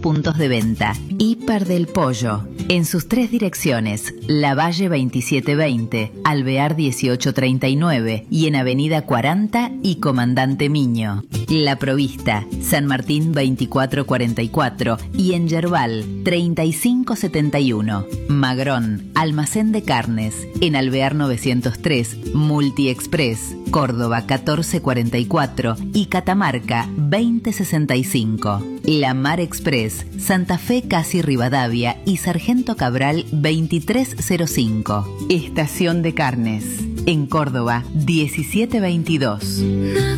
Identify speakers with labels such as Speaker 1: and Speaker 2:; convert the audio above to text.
Speaker 1: puntos de venta. Hiper del Pollo, en sus 3 direcciones, Lavalle 2720, Alvear 1839 y en Avenida 40 y Comandante Miño. La Provista, San Martín 2444 y en Yerbal 3571. Magrón, Almacén de Carnes, en Alvear 903, Multiexpress, Córdoba 1444 y Catamarca 2065. La Mar Express, Santa Fe Casi Rivadavia y Sargento Cabral 2305. Estación de Carnes, en Córdoba 1722.